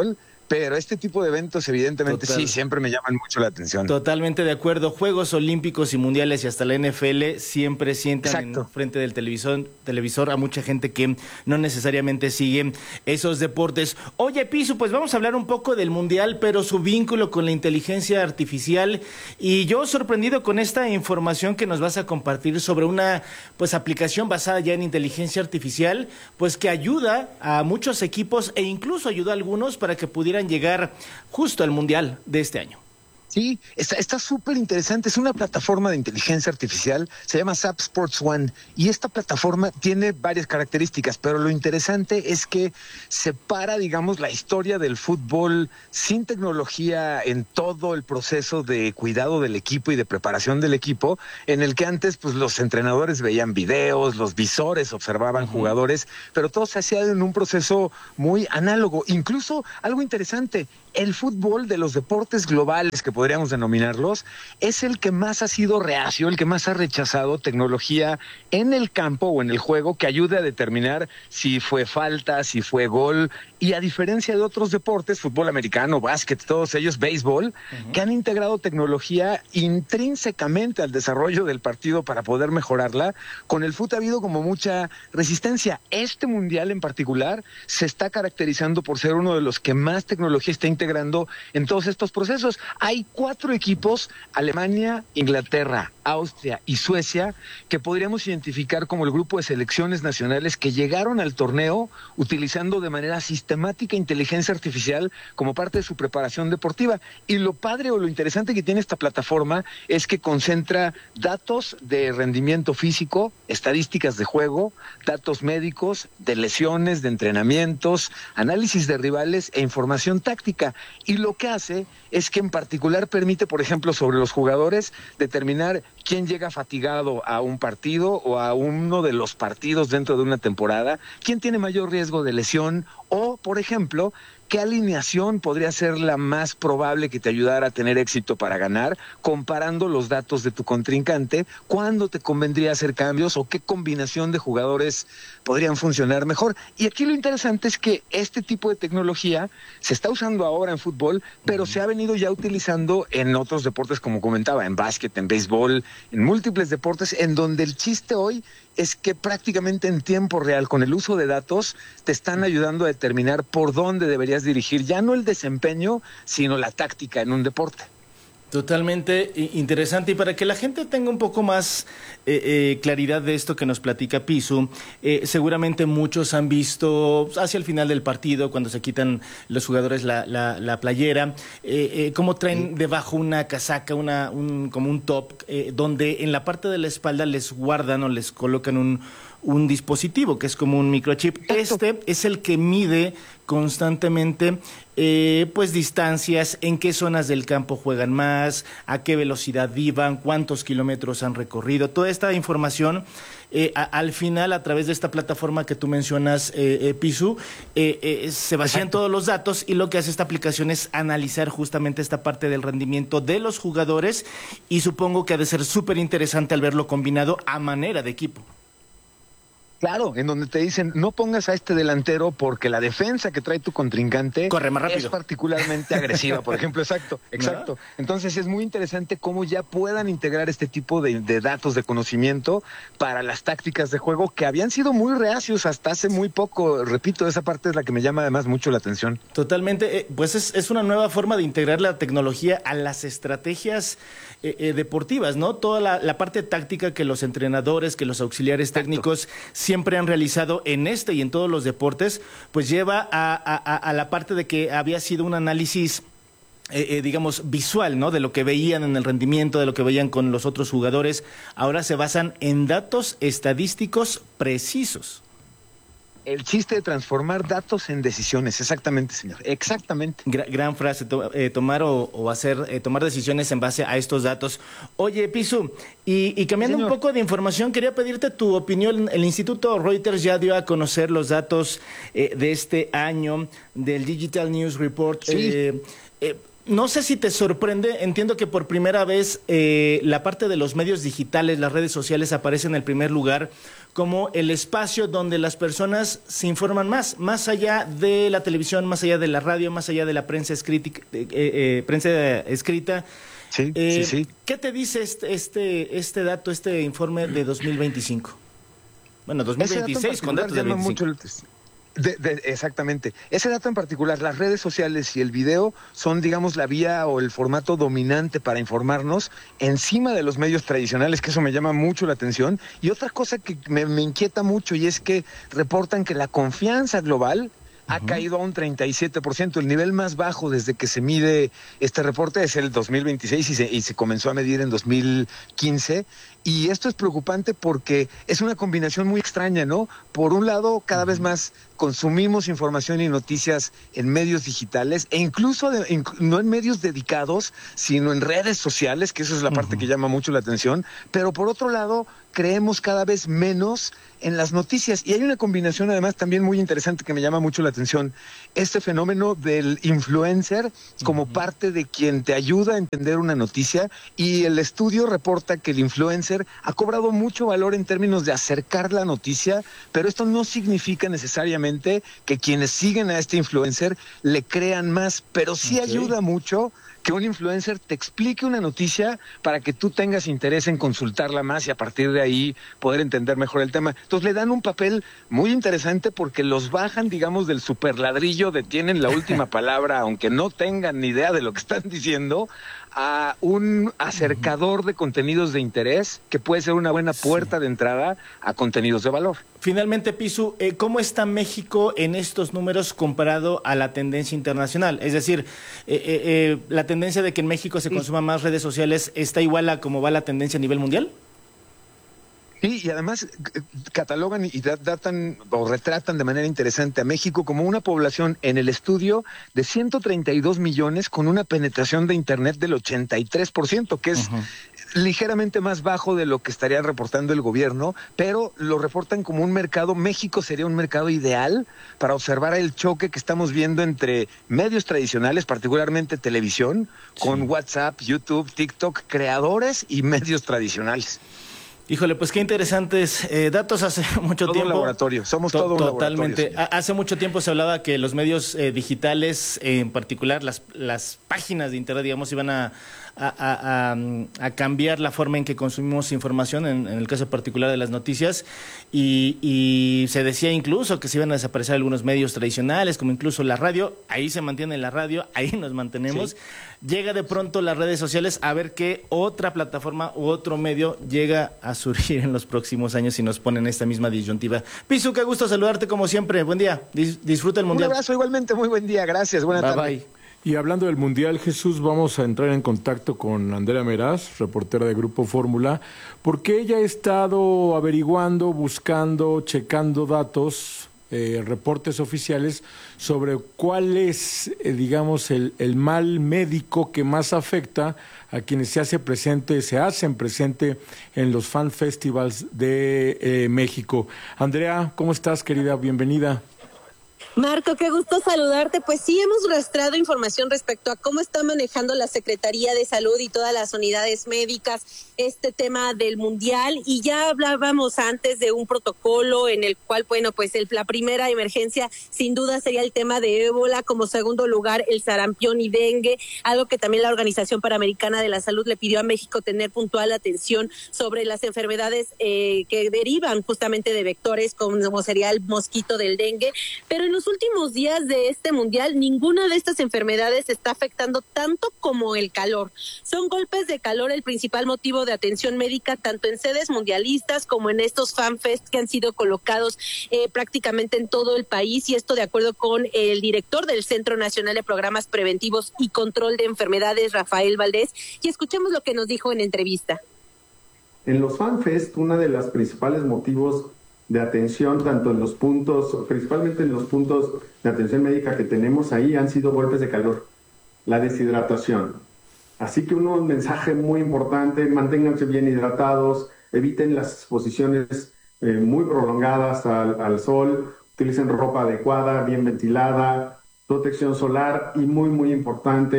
pero este tipo de eventos evidentemente Total. sí, siempre me llaman mucho la atención. Totalmente de acuerdo. Juegos Olímpicos y Mundiales y hasta la N F L siempre sientan Exacto. en frente del televisor, televisor a mucha gente que no necesariamente sigue esos deportes. Oye, Pisu, pues vamos a hablar un poco del Mundial, pero su vínculo con la inteligencia artificial. Y yo sorprendido con esta información que nos vas a compartir sobre una pues aplicación basada ya en inteligencia artificial, pues que ayuda a muchos equipos e incluso ayudó a algunos para que pudieran llegar justo al Mundial de este año. Sí, está súper interesante. Es una plataforma de inteligencia artificial, se llama SAP Sports One, y esta plataforma tiene varias características, pero lo interesante es que separa, digamos, la historia del fútbol sin tecnología en todo el proceso de cuidado del equipo y de preparación del equipo, en el que antes pues los entrenadores veían videos, los visores observaban uh-huh. jugadores, pero todo se hacía en un proceso muy análogo. Incluso algo interesante, el fútbol de los deportes globales, que podríamos denominarlos, es el que más ha sido reacio, el que más ha rechazado tecnología en el campo o en el juego que ayude a determinar si fue falta, si fue gol. Y a diferencia de otros deportes, fútbol americano, básquet, todos ellos, béisbol, uh-huh. que han integrado tecnología intrínsecamente al desarrollo del partido para poder mejorarla, con el fútbol ha habido como mucha resistencia. Este mundial en particular se está caracterizando por ser uno de los que más tecnología está integrando en todos estos procesos. Hay cuatro equipos, Alemania, Inglaterra, Austria y Suecia, que podríamos identificar como el grupo de selecciones nacionales que llegaron al torneo utilizando de manera sistemática inteligencia artificial como parte de su preparación deportiva. Y lo padre o lo interesante que tiene esta plataforma es que concentra datos de rendimiento físico, estadísticas de juego, datos médicos, de lesiones, de entrenamientos, análisis de rivales e información táctica. Y lo que hace es que en particular permite, por ejemplo, sobre los jugadores, determinar quién llega fatigado a un partido o a uno de los partidos dentro de una temporada, quién tiene mayor riesgo de lesión o, por ejemplo, qué alineación podría ser la más probable que te ayudara a tener éxito para ganar, comparando los datos de tu contrincante, cuándo te convendría hacer cambios o qué combinación de jugadores podrían funcionar mejor. Y aquí lo interesante es que este tipo de tecnología se está usando ahora en fútbol, pero se ha venido ya utilizando en otros deportes, como comentaba, en básquet, en béisbol, en múltiples deportes, en donde el chiste hoy es que prácticamente en tiempo real, con el uso de datos, te están ayudando a determinar por dónde deberías dirigir, ya no el desempeño, sino la táctica en un deporte. Totalmente interesante, y para que la gente tenga un poco más eh, eh, claridad de esto que nos platica Pisu, eh, seguramente muchos han visto hacia el final del partido, cuando se quitan los jugadores la, la, la playera, eh, eh, cómo traen debajo una casaca, una, un, como un top, eh, donde en la parte de la espalda les guardan o les colocan un, un dispositivo que es como un microchip. Este es el que mide constantemente eh, pues distancias, en qué zonas del campo juegan más, a qué velocidad vivan, cuántos kilómetros han recorrido. Toda esta información eh, a, al final, a través de esta plataforma que tú mencionas, eh, eh, Pisu, eh, eh, se vacían todos los datos, y lo que hace esta aplicación es analizar justamente esta parte del rendimiento de los jugadores, y supongo que ha de ser súper interesante al verlo combinado a manera de equipo. Claro, en donde te dicen, no pongas a este delantero porque la defensa que trae tu contrincante corre más rápido, es particularmente agresiva, por ejemplo. Exacto, exacto. ¿No? Entonces es muy interesante cómo ya puedan integrar este tipo de, de datos de conocimiento para las tácticas de juego que habían sido muy reacios hasta hace muy poco. Repito, esa parte es la que me llama además mucho la atención. Totalmente, eh, pues es, es una nueva forma de integrar la tecnología a las estrategias eh, eh, deportivas, ¿no? Toda la, la parte táctica que los entrenadores, que los auxiliares exacto. técnicos siempre han realizado en este y en todos los deportes, pues lleva a, a, a la parte de que había sido un análisis eh, eh, digamos visual, ¿no? De lo que veían en el rendimiento, de lo que veían con los otros jugadores. Ahora se basan en datos estadísticos precisos. El chiste de transformar datos en decisiones, exactamente, señor, exactamente. Gran, gran frase, to, eh, tomar o, o hacer, eh, tomar decisiones en base a estos datos. Oye, Pisu, y, y cambiando sí, un poco de información, quería pedirte tu opinión. El Instituto Reuters ya dio a conocer los datos eh, de este año del Digital News Report. Sí. Eh, eh, No sé si te sorprende, entiendo que por primera vez eh, la parte de los medios digitales, las redes sociales aparece en el primer lugar como el espacio donde las personas se informan más, más allá de la televisión, más allá de la radio, más allá de la prensa escrita. Eh, eh, prensa escrita. Sí, eh, sí, sí. ¿Qué te dice este, este, este dato, este informe de dos mil veinticinco? Bueno, dos mil veintiséis con datos de veinticinco. Mucho el... De, de, exactamente. Ese dato en particular, las redes sociales y el video son, digamos, la vía o el formato dominante para informarnos encima de los medios tradicionales, que eso me llama mucho la atención. Y otra cosa que me, me inquieta mucho y es que reportan que la confianza global ha uh-huh. caído a un treinta y siete por ciento. El nivel más bajo desde que se mide este reporte es el dos mil veintiséis y se, y se comenzó a medir en dos mil quince. Y esto es preocupante porque es una combinación muy extraña, ¿no? Por un lado, cada uh-huh. vez más consumimos información y noticias en medios digitales e incluso de, in, no en medios dedicados, sino en redes sociales, que eso es la uh-huh. parte que llama mucho la atención. Pero por otro lado, creemos cada vez menos en las noticias. Y hay una combinación además también muy interesante que me llama mucho la atención. Este fenómeno del influencer como uh-huh. parte de quien te ayuda a entender una noticia, y el estudio reporta que el influencer ha cobrado mucho valor en términos de acercar la noticia, pero esto no significa necesariamente que quienes siguen a este influencer le crean más, pero sí okay. ayuda mucho que un influencer te explique una noticia para que tú tengas interés en consultarla más y a partir de ahí poder entender mejor el tema. Entonces le dan un papel muy interesante porque los bajan, digamos, del superladrillo de tienen la última palabra, aunque no tengan ni idea de lo que están diciendo, a un acercador de contenidos de interés que puede ser una buena puerta sí. de entrada a contenidos de valor. Finalmente, Pisu, eh, ¿cómo está México en estos números comparado a la tendencia internacional? Es decir, eh, eh, eh, ¿la tendencia de que en México se consuma más redes sociales está igual a cómo va la tendencia a nivel mundial? Sí, y además catalogan y datan o retratan de manera interesante a México como una población en el estudio de ciento treinta y dos millones con una penetración de Internet del ochenta y tres por ciento, que es uh-huh. ligeramente más bajo de lo que estaría reportando el gobierno, pero lo reportan como un mercado. México sería un mercado ideal para observar el choque que estamos viendo entre medios tradicionales, particularmente televisión, sí. con WhatsApp, YouTube, TikTok, creadores y medios tradicionales. Híjole, pues qué interesantes eh, datos. Hace mucho todo tiempo. Un laboratorio, somos to- todo un totalmente. laboratorio. Sí. Hace mucho tiempo se hablaba que los medios eh, digitales, eh, en particular las, las páginas de internet, digamos, iban a, a, a, a, a cambiar la forma en que consumimos información, en, en el caso particular de las noticias, y, y se decía incluso que se iban a desaparecer algunos medios tradicionales, como incluso la radio. Ahí se mantiene la radio, ahí nos mantenemos. Sí. Llega de pronto las redes sociales a ver qué otra plataforma u otro medio llega a surgir en los próximos años y nos ponen esta misma disyuntiva. Pisu, qué gusto saludarte como siempre. Buen día. Dis- disfruta el Mundial. Un abrazo igualmente. Muy buen día. Gracias. Buenas bye, tardes. Bye. Y hablando del Mundial, Jesús, vamos a entrar en contacto con Andrea Meraz, reportera de Grupo Fórmula, porque ella ha estado averiguando, buscando, checando datos, eh, reportes oficiales sobre cuál es, eh, digamos, el, el mal médico que más afecta a quienes se hace presente, se hacen presente en los fan festivals de eh, México. Andrea, ¿cómo estás, querida? Bienvenida. Marco, qué gusto saludarte. Pues sí, hemos rastreado información respecto a cómo está manejando la Secretaría de Salud y todas las unidades médicas este tema del Mundial, y ya hablábamos antes de un protocolo en el cual, bueno, pues el, la primera emergencia sin duda sería el tema de ébola, como segundo lugar el sarampión y dengue, algo que también la Organización Panamericana de la Salud le pidió a México tener puntual atención sobre las enfermedades eh, que derivan justamente de vectores como sería el mosquito del dengue, pero en los últimos días de este mundial ninguna de estas enfermedades está afectando tanto como el calor. Son golpes de calor el principal motivo de atención médica tanto en sedes mundialistas como en estos fanfest que han sido colocados eh, prácticamente en todo el país, y esto de acuerdo con el director del Centro Nacional de Programas Preventivos y Control de Enfermedades, Rafael Valdés, y escuchemos lo que nos dijo en entrevista. En los fanfest, uno de los principales motivos de atención, tanto en los puntos, principalmente en los puntos de atención médica que tenemos ahí, han sido golpes de calor, la deshidratación. Así que un mensaje muy importante: manténganse bien hidratados, eviten las exposiciones eh, muy prolongadas al, al sol, utilicen ropa adecuada, bien ventilada, protección solar, y muy muy importante,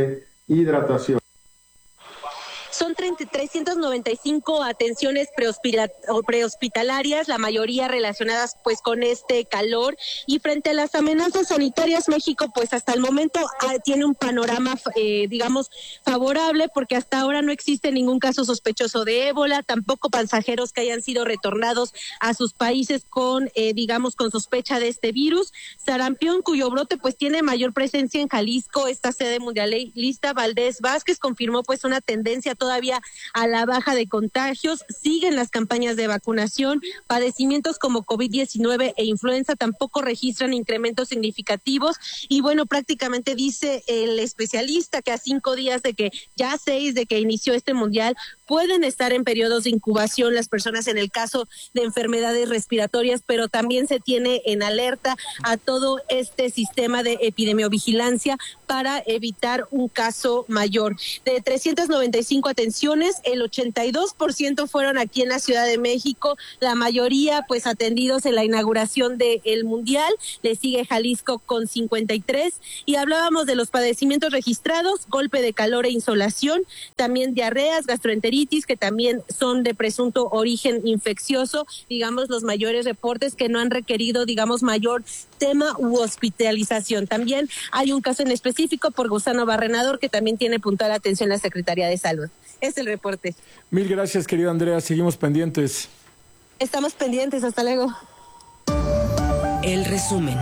hidratación. Son trescientas noventa y cinco atenciones prehospitalarias, la mayoría relacionadas pues con este calor, y frente a las amenazas sanitarias, México pues hasta el momento ah, tiene un panorama eh, digamos favorable, porque hasta ahora no existe ningún caso sospechoso de ébola, tampoco pasajeros que hayan sido retornados a sus países con eh, digamos con sospecha de este virus. Sarampión, cuyo brote pues tiene mayor presencia en Jalisco, esta sede mundialista. Valdés Vázquez confirmó pues una tendencia todavía a la baja de contagios, siguen las campañas de vacunación, padecimientos como COVID diecinueve e influenza tampoco registran incrementos significativos, y bueno, prácticamente dice el especialista que a cinco días de que, ya seis de que inició este mundial, pueden estar en periodos de incubación las personas en el caso de enfermedades respiratorias, pero también se tiene en alerta a todo este sistema de epidemiovigilancia para evitar un caso mayor. De trescientas noventa y cinco atenciones, el ochenta y dos por ciento fueron aquí en la Ciudad de México, la mayoría pues atendidos en la inauguración del Mundial, le sigue Jalisco con cincuenta y tres, y hablábamos de los padecimientos registrados: golpe de calor e insolación, también diarreas, gastroenteritis, que también son de presunto origen infeccioso, digamos los mayores reportes que no han requerido, digamos, mayor tema u hospitalización. También hay un caso en específico por gusano barrenador que también tiene puntual atención la Secretaría de Salud. Es el reporte. Mil gracias, querida Andrea. Seguimos pendientes. Estamos pendientes. Hasta luego. El resumen.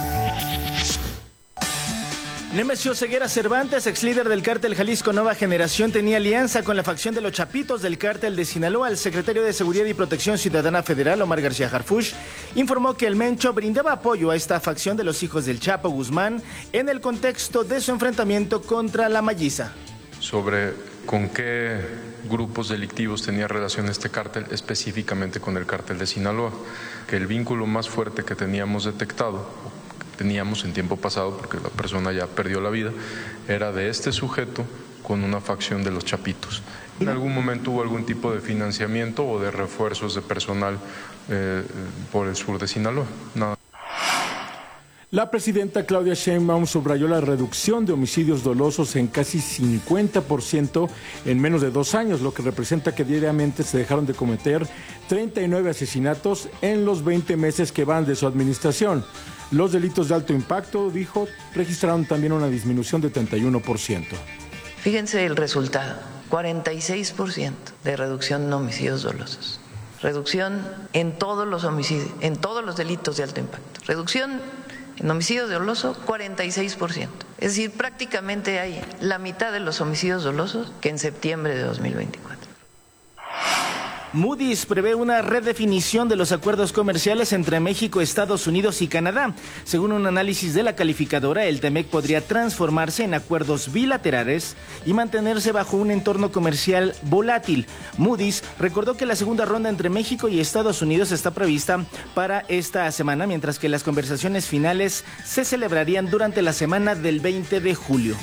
Nemesio Ceguera Cervantes, ex líder del cártel Jalisco Nueva Generación, tenía alianza con la facción de los Chapitos del cártel de Sinaloa. El secretario de Seguridad y Protección Ciudadana Federal, Omar García Harfuch, informó que el Mencho brindaba apoyo a esta facción de los hijos del Chapo Guzmán en el contexto de su enfrentamiento contra la Malliza. Sobre con qué grupos delictivos tenía relación este cártel, específicamente con el cártel de Sinaloa, que el vínculo más fuerte que teníamos detectado, teníamos en tiempo pasado, porque la persona ya perdió la vida, era de este sujeto con una facción de los Chapitos. ¿En algún momento hubo algún tipo de financiamiento o de refuerzos de personal eh, por el sur de Sinaloa? Nada. La presidenta Claudia Sheinbaum subrayó la reducción de homicidios dolosos en casi cincuenta por ciento en menos de dos años, lo que representa que diariamente se dejaron de cometer treinta y nueve asesinatos en los veinte meses que van de su administración. Los delitos de alto impacto, dijo, registraron también una disminución de treinta y uno por ciento. Fíjense el resultado, cuarenta y seis por ciento de reducción en homicidios dolosos. Reducción en todos los homicidios, en todos los delitos de alto impacto. Reducción en homicidios dolosos, cuarenta y seis por ciento. Es decir, prácticamente hay la mitad de los homicidios dolosos que en septiembre de dos mil veinticuatro. Moody's prevé una redefinición de los acuerdos comerciales entre México, Estados Unidos y Canadá. Según un análisis de la calificadora, el TEMEC podría transformarse en acuerdos bilaterales y mantenerse bajo un entorno comercial volátil. Moody's recordó que la segunda ronda entre México y Estados Unidos está prevista para esta semana, mientras que las conversaciones finales se celebrarían durante la semana del veinte de julio.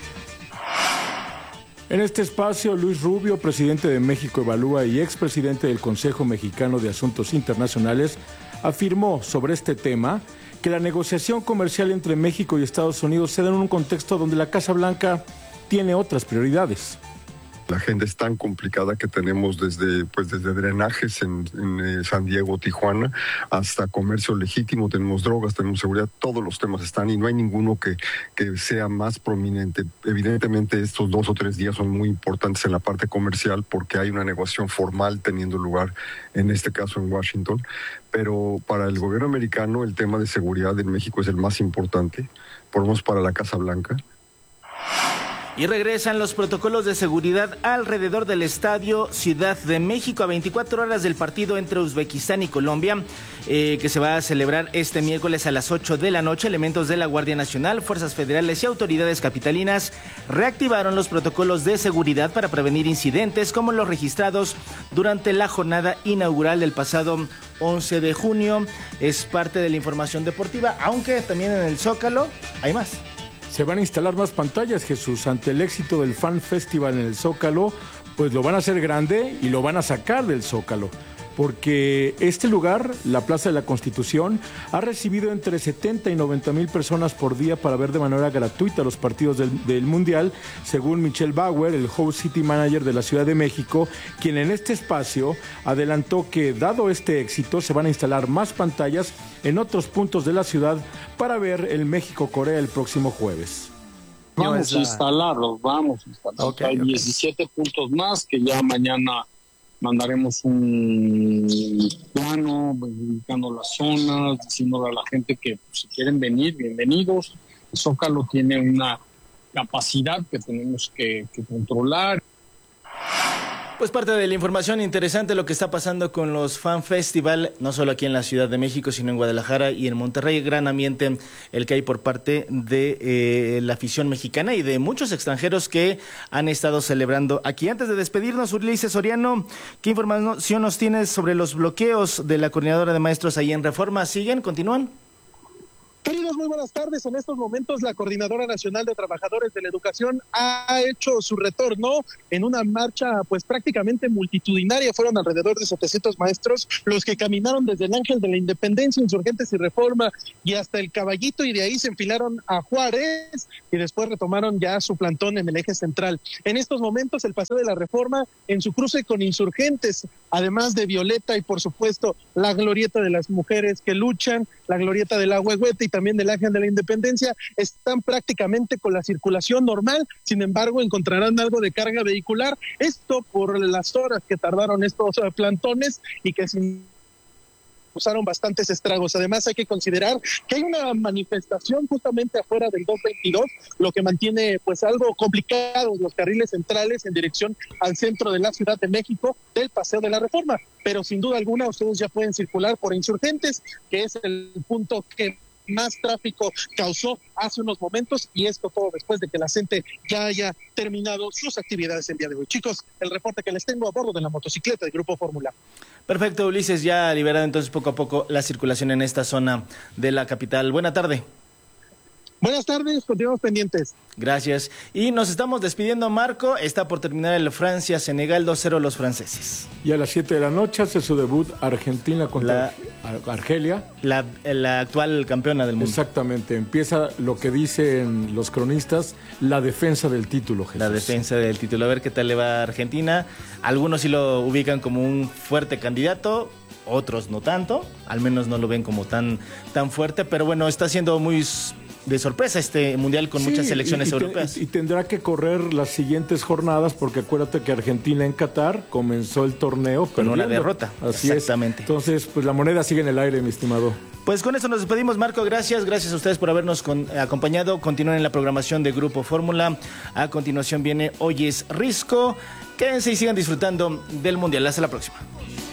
En este espacio, Luis Rubio, presidente de México Evalúa y expresidente del Consejo Mexicano de Asuntos Internacionales, afirmó sobre este tema que la negociación comercial entre México y Estados Unidos se da en un contexto donde la Casa Blanca tiene otras prioridades. La agenda es tan complicada que tenemos desde, pues desde drenajes en, en eh, San Diego, Tijuana, hasta comercio legítimo, tenemos drogas, tenemos seguridad, todos los temas están y no hay ninguno que, que sea más prominente. Evidentemente estos dos o tres días son muy importantes en la parte comercial porque hay una negociación formal teniendo lugar, en este caso en Washington, pero para el gobierno americano el tema de seguridad en México es el más importante, por lo menos para la Casa Blanca. Y regresan los protocolos de seguridad alrededor del Estadio Ciudad de México a veinticuatro horas del partido entre Uzbekistán y Colombia, eh, que se va a celebrar este miércoles a las ocho de la noche. Elementos de la Guardia Nacional, fuerzas federales y autoridades capitalinas reactivaron los protocolos de seguridad para prevenir incidentes como los registrados durante la jornada inaugural del pasado once de junio. Es parte de la información deportiva, aunque también en el Zócalo hay más. Se van a instalar más pantallas, Jesús, ante el éxito del Fan Festival en el Zócalo, pues lo van a hacer grande y lo van a sacar del Zócalo. porque este lugar, la Plaza de la Constitución, ha recibido entre setenta y noventa mil personas por día para ver de manera gratuita los partidos del, del Mundial, según Michelle Bauer, el Host City Manager de la Ciudad de México, quien en este espacio adelantó que, dado este éxito, se van a instalar más pantallas en otros puntos de la ciudad para ver el México-Corea el próximo jueves. Vamos a instalarlos, vamos a instalarlos. Okay, Hay okay. diecisiete puntos más que ya mañana mandaremos un plano, indicando las zonas, diciéndole a la gente que pues, si quieren venir, bienvenidos. El Zócalo tiene una capacidad que tenemos que, que controlar. Pues parte de la información interesante lo que está pasando con los Fan Festival, no solo aquí en la Ciudad de México, sino en Guadalajara y en Monterrey. Gran ambiente el que hay por parte de eh, la afición mexicana y de muchos extranjeros que han estado celebrando aquí. Antes de despedirnos, Ulises Soriano, ¿qué información nos tienes sobre los bloqueos de la Coordinadora de Maestros ahí en Reforma? ¿Siguen? ¿Continúan? Queridos, muy buenas tardes. En estos momentos la Coordinadora Nacional de Trabajadores de la Educación ha hecho su retorno en una marcha pues prácticamente multitudinaria. Fueron alrededor de setecientos maestros los que caminaron desde el Ángel de la Independencia, Insurgentes y Reforma y hasta el Caballito, y de ahí se enfilaron a Juárez y después retomaron ya su plantón en el eje central. En estos momentos el Paseo de la Reforma en su cruce con Insurgentes, además de Violeta y por supuesto la Glorieta de las Mujeres que Luchan, la Glorieta del Agüehuete y también del Ángel de la Independencia, están prácticamente con la circulación normal. Sin embargo, encontrarán algo de carga vehicular, esto por las horas que tardaron estos uh, plantones y que sin usaron bastantes estragos. Además, hay que considerar que hay una manifestación justamente afuera del dos veintidós, lo que mantiene pues algo complicados los carriles centrales en dirección al centro de la Ciudad de México del Paseo de la Reforma. Pero sin duda alguna ustedes ya pueden circular por Insurgentes, que es el punto que más tráfico causó hace unos momentos, y esto todo después de que la gente ya haya terminado sus actividades el día de hoy. Chicos, el reporte que les tengo a bordo de la motocicleta del Grupo Fórmula. Perfecto, Ulises, ya liberado entonces poco a poco la circulación en esta zona de la capital. Buena tarde. Buenas tardes, continuamos pendientes. Gracias. Y nos estamos despidiendo, Marco. Está por terminar el Francia-Senegal, dos cero los franceses. Y a las siete de la noche hace su debut Argentina contra la, Argelia. La, la actual campeona del mundo. Exactamente. Empieza lo que dicen los cronistas, la defensa del título, Jesús. La defensa del título. A ver qué tal le va a Argentina. Algunos sí lo ubican como un fuerte candidato, otros no tanto. Al menos no lo ven como tan, tan fuerte. Pero bueno, está siendo muy de sorpresa este mundial con sí, muchas selecciones y, y europeas. Te, y, y tendrá que correr las siguientes jornadas, porque acuérdate que Argentina en Qatar comenzó el torneo con una derrota. Así Exactamente. Es. Entonces, pues la moneda sigue en el aire, mi estimado. Pues con eso nos despedimos, Marco. Gracias, gracias a ustedes por habernos con, acompañado. Continúen en la programación de Grupo Fórmula. A continuación viene Hoy es Risco. Quédense y sigan disfrutando del mundial. Hasta la próxima.